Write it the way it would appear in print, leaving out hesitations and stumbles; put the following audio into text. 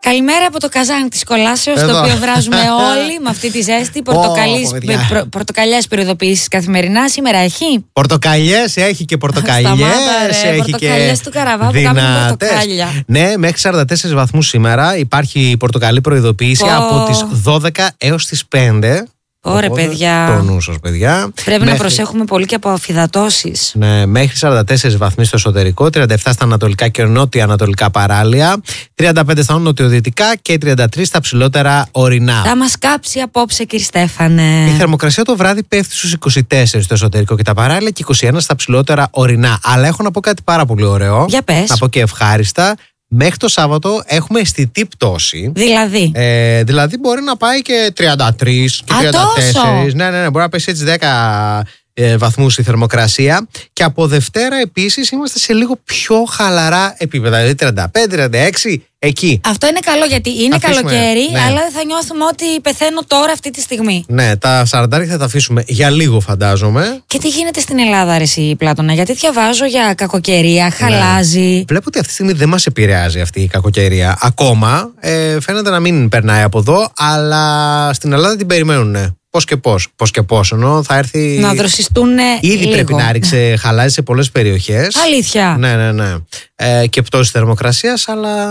Καλημέρα από το καζάν της κολάσεως, το οποίο βράζουμε όλοι με αυτή τη ζέστη. Πορτοκαλιές προειδοποιήσεις καθημερινά. Σήμερα έχει πορτοκαλιές, έχει και πορτοκαλιές. Έχει πορτοκαλιές του Καραβά που κάνουν πορτοκάλια. Ναι, μέχρι 44 βαθμούς σήμερα. Υπάρχει πορτοκαλί προειδοποίηση από τις 12 έως τις 5. Ωραία, παιδιά. Το νου σας, παιδιά. Πρέπει να προσέχουμε πολύ και από αφυδατώσεις. Ναι, μέχρι 44 βαθμοί στο εσωτερικό, 37 στα ανατολικά και νότια-ανατολικά παράλια, 35 στα νοτιοδυτικά και 33 στα ψηλότερα ορεινά. Θα μας κάψει απόψε, κύριε Στέφανε. Η θερμοκρασία το βράδυ πέφτει στους 24 στο εσωτερικό και τα παράλια και 21 στα ψηλότερα ορεινά. Αλλά έχω να πω κάτι πάρα πολύ ωραίο. Για πες. Να πω και ευχάριστα. Μέχρι το Σάββατο έχουμε αισθητή πτώση. Δηλαδή μπορεί να πάει και 33 και 34. Ναι, μπορεί να πέσει έτσι 10 βαθμούς η θερμοκρασία. Και από Δευτέρα επίσης είμαστε σε λίγο πιο χαλαρά επίπεδα. Δηλαδή 35-36 εκεί. Αυτό είναι καλό γιατί είναι καλοκαίρι, ναι. Αλλά δεν θα νιώθουμε ότι πεθαίνω τώρα αυτή τη στιγμή. Ναι, τα 40 θα τα αφήσουμε για λίγο, φαντάζομαι. Και τι γίνεται στην Ελλάδα, ρε εσύ, Πλάτωνα? Γιατί διαβάζω για κακοκαιρία, χαλάζει. Ναι. Βλέπω ότι αυτή τη στιγμή δεν μας επηρεάζει αυτή η κακοκαιρία. Ακόμα φαίνεται να μην περνάει από εδώ, αλλά στην Ελλάδα την περιμένουν. Πώς και πώς, ενώ θα έρθει. Να δροσιστούν ήδη λίγο. Πρέπει να ρίξει χαλάζει σε πολλές περιοχές. Αλήθεια. Ναι. Και πτώση θερμοκρασίας, αλλά